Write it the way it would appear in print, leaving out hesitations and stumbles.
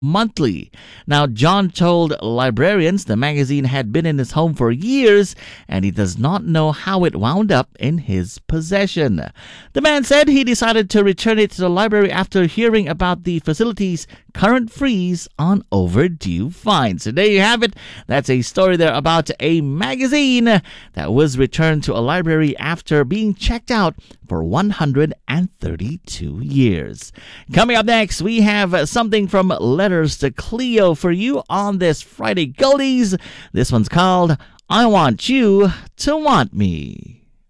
monthly. Now, John told librarians the magazine had been in his home for years and he does not know how it wound up in his possession. The man said he decided to return it to the library after hearing about the facility's current freeze on overdue fines. So there you have it. That's a story there about a magazine that was returned to a library after being checked out for 132 years. Coming up next, we have something from Letters to Cleo for you on this Friday Goldies. This one's called I Want You to Want Me.